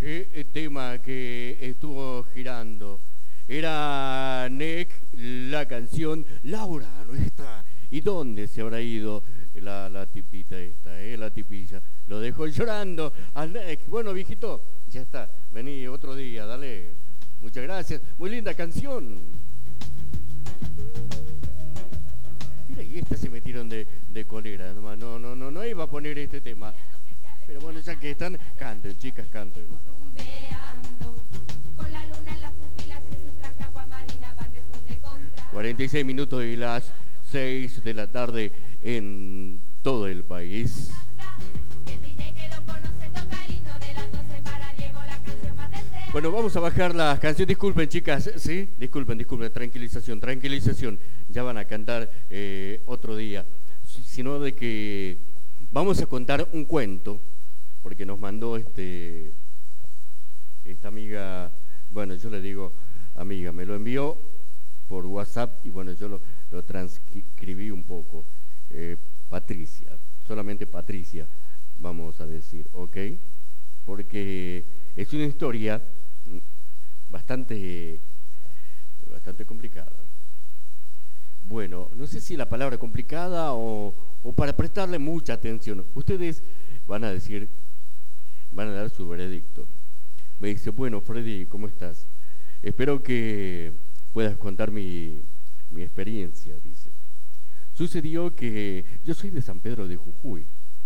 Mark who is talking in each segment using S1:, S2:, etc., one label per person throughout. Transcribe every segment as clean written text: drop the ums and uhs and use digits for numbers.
S1: Qué tema que estuvo girando. Era NEC, la canción Laura, no está. ¿Y dónde se habrá ido la tipita esta, la tipilla? Lo dejó llorando al NEC. Bueno, viejito, ya está. Vení otro día, dale. Muchas gracias. Muy linda canción. Mira, y esta se metieron de colera nomás. No iba a poner este tema. Pero bueno, ya que están, canten, chicas, canten. 46 minutos y las 6 de la tarde en todo el país. Bueno, vamos a bajar las canciones. Disculpen, chicas, ¿sí? Disculpen, tranquilización. Ya van a cantar otro día. Sino de que vamos a contar un cuento, porque nos mandó esta amiga, bueno, yo le digo amiga, me lo envió por WhatsApp y bueno, yo lo transcribí un poco. Patricia, solamente Patricia, vamos a decir, ¿ok? Porque es una historia bastante complicada. Bueno, no sé si la palabra complicada o para prestarle mucha atención. Ustedes van a decir, van a dar su veredicto. Me dice, bueno, Freddy, ¿cómo estás? Espero que puedas contar mi experiencia, dice. Sucedió que yo soy de San Pedro de Jujuy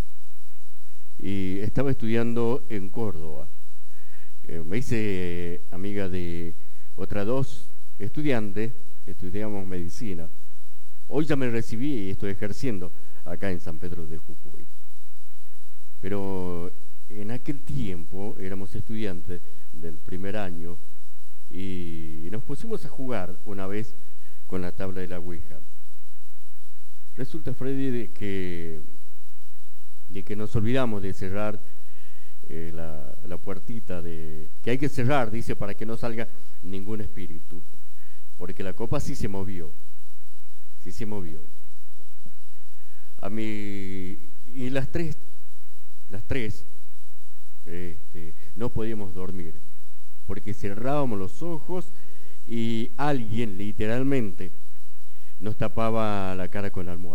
S1: y estaba estudiando en Córdoba. Me hice amiga de otras dos estudiantes, estudiamos medicina. Hoy ya me recibí y estoy ejerciendo acá en San Pedro de Jujuy. Pero en aquel tiempo éramos estudiantes del primer año y nos pusimos a jugar una vez con la tabla de la Ouija. Resulta, Freddy, de que nos olvidamos de cerrar la puertita que hay que cerrar, dice, para que no salga ningún espíritu, porque la copa sí se movió. Y las tres no podíamos dormir, porque cerrábamos los ojos y alguien literalmente nos tapaba la cara con la almohada.